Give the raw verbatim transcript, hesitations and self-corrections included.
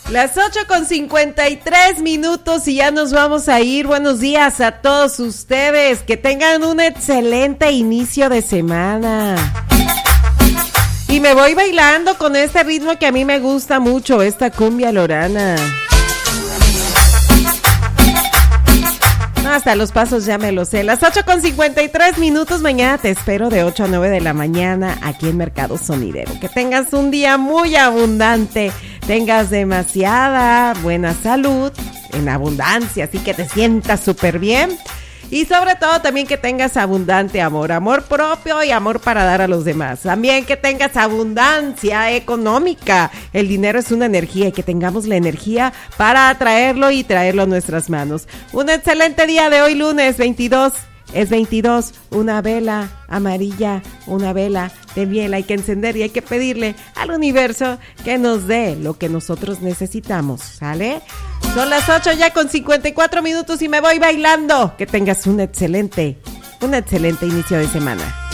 Las ocho con cincuenta y tres minutos y ya nos vamos a ir. Buenos días a todos ustedes. Que tengan un excelente inicio de semana. Y me voy bailando con este ritmo que a mí me gusta mucho, esta cumbia lorana. Hasta los pasos ya me los sé. Las ocho con cincuenta y tres minutos. Mañana te espero de ocho a nueve de la mañana aquí en Mercado Sonidero. Que tengas un día muy abundante. Tengas demasiada buena salud en abundancia. Así que te sientas súper bien. Y sobre todo también que tengas abundante amor, amor propio y amor para dar a los demás. También que tengas abundancia económica. El dinero es una energía y que tengamos la energía para atraerlo y traerlo a nuestras manos. Un excelente día de hoy, lunes veintidós. Es veintidós, una vela amarilla, una vela de miel hay que encender y hay que pedirle al universo que nos dé lo que nosotros necesitamos, ¿sale? Son las ocho ya con cincuenta y cuatro minutos y me voy bailando. Que tengas un excelente, un excelente inicio de semana.